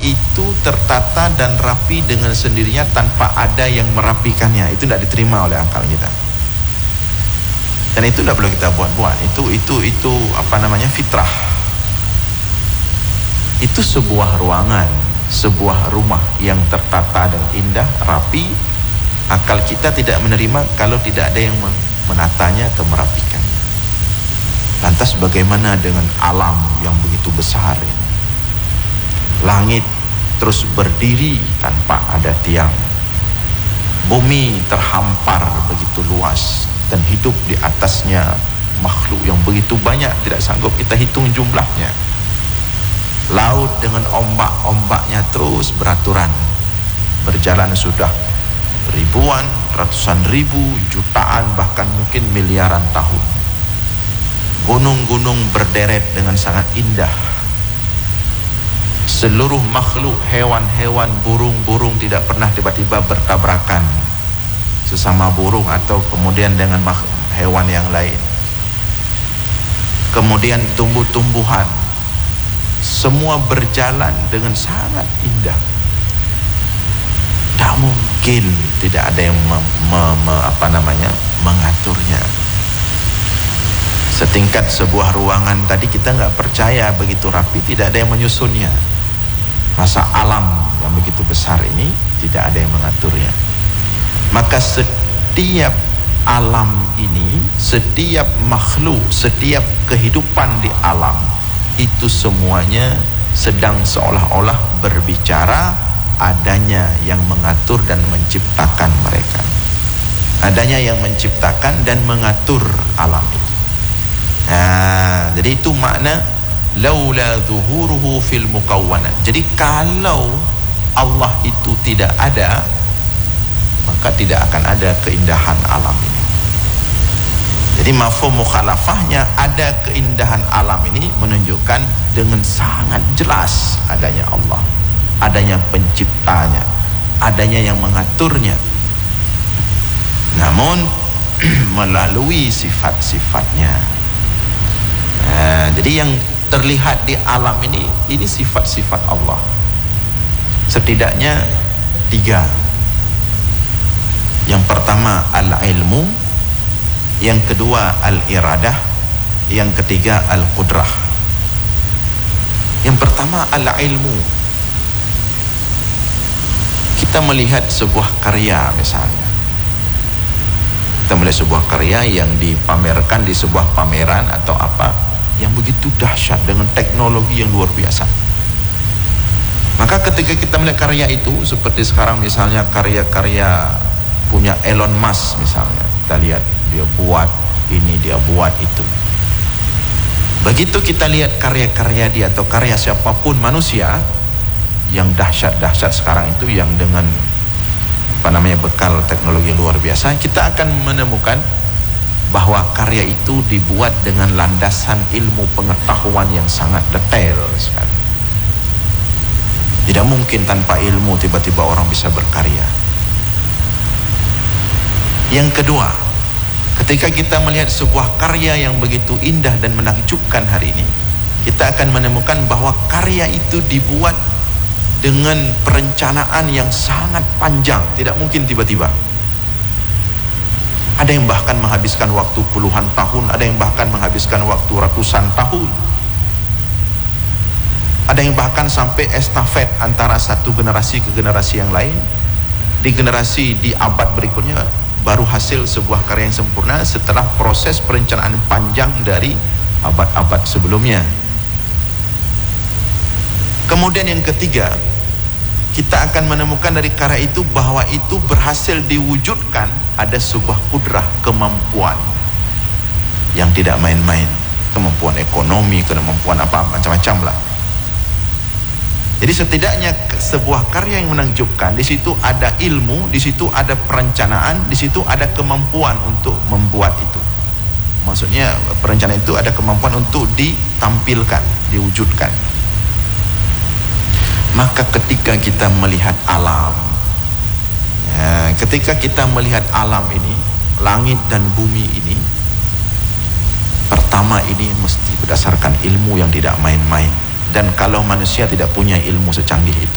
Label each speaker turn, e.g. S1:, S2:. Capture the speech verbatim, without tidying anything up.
S1: itu tertata dan rapi dengan sendirinya tanpa ada yang merapikannya. Itu tidak diterima oleh akal kita. Dan itu tidak perlu kita buat-buat. Itu itu itu apa namanya, fitrah. Itu sebuah ruangan, sebuah rumah yang tertata dan indah, rapi. Akal kita tidak menerima kalau tidak ada yang menatanya atau merapikan. Lantas bagaimana dengan alam yang begitu besar ini? Langit terus berdiri tanpa ada tiang. Bumi terhampar begitu luas dan hidup di atasnya makhluk yang begitu banyak, tidak sanggup kita hitung jumlahnya. Laut dengan ombak-ombaknya terus beraturan, berjalan sudah ribuan, ratusan ribu, jutaan, bahkan mungkin miliaran tahun. Gunung-gunung berderet dengan sangat indah. Seluruh makhluk, hewan-hewan, burung-burung tidak pernah tiba-tiba bertabrakan sesama burung atau kemudian dengan hewan yang lain. Kemudian tumbuh-tumbuhan, semua berjalan dengan sangat indah. Tak mungkin tidak ada yang me, me, me, apa namanya, mengaturnya. Setingkat sebuah ruangan tadi kita nggak percaya begitu rapi, tidak ada yang menyusunnya. Masa alam yang begitu besar ini tidak ada yang mengaturnya. Maka setiap alam ini, setiap makhluk, setiap kehidupan di alam itu semuanya sedang seolah-olah berbicara adanya yang mengatur dan menciptakan mereka. Adanya yang menciptakan dan mengatur alam itu. Nah, jadi itu makna laula zuhuruhu fil mukawwanat. Jadi kalau Allah itu tidak ada, maka tidak akan ada keindahan alam ini. Jadi mafhum mukhalafahnya, ada keindahan alam ini menunjukkan dengan sangat jelas adanya Allah, adanya penciptanya, adanya yang mengaturnya. Namun melalui sifat-sifatnya. Nah, jadi yang terlihat di alam ini, ini sifat-sifat Allah. Setidaknya tiga. Yang pertama al-ilmu, yang kedua al-iradah, yang ketiga al-qudrah. Yang pertama al-ilmu. Kita melihat sebuah karya misalnya. Kita melihat sebuah karya yang dipamerkan di sebuah pameran atau apa, yang begitu dahsyat dengan teknologi yang luar biasa. Maka ketika kita melihat karya itu, seperti sekarang misalnya karya-karya punya Elon Musk misalnya, kita lihat dia buat ini, dia buat itu. Begitu kita lihat karya-karya dia atau karya siapapun manusia yang dahsyat-dahsyat sekarang itu, yang dengan apa namanya, bekal teknologi yang luar biasa, kita akan menemukan bahwa karya itu dibuat dengan landasan ilmu pengetahuan yang sangat detail sekali. Tidak mungkin tanpa ilmu tiba-tiba orang bisa berkarya. Yang kedua, ketika kita melihat sebuah karya yang begitu indah dan menakjubkan hari ini, kita akan menemukan bahwa karya itu dibuat dengan perencanaan yang sangat panjang, tidak mungkin tiba-tiba. Ada yang bahkan menghabiskan waktu puluhan tahun, ada yang bahkan menghabiskan waktu ratusan tahun. Ada yang bahkan sampai estafet antara satu generasi ke generasi yang lain. Di generasi di abad berikutnya baru hasil sebuah karya yang sempurna setelah proses perencanaan panjang dari abad-abad sebelumnya. Kemudian yang ketiga, kita akan menemukan dari karya itu bahwa itu berhasil diwujudkan ada sebuah kudrah, kemampuan yang tidak main-main, kemampuan ekonomi, kemampuan apa macam-macam lah. Jadi setidaknya sebuah karya yang menakjubkan, di situ ada ilmu, di situ ada perencanaan, di situ ada kemampuan untuk membuat itu. Maksudnya perencanaan itu ada kemampuan untuk ditampilkan, diwujudkan. Maka ketika kita melihat alam, ya, ketika kita melihat alam ini, langit dan bumi ini, pertama ini mesti berdasarkan ilmu yang tidak main-main. Dan kalau manusia tidak punya ilmu secanggih itu,